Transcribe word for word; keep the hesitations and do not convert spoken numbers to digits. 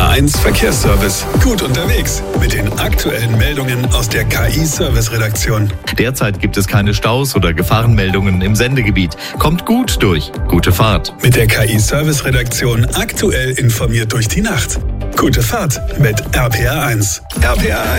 eins Verkehrsservice. Gut unterwegs mit den aktuellen Meldungen aus der K I-Service-Redaktion. Derzeit gibt es keine Staus oder Gefahrenmeldungen im Sendegebiet. Kommt gut durch. Gute Fahrt. Mit der K I-Service-Redaktion aktuell informiert durch die Nacht. Gute Fahrt mit R P R eins. R P R eins.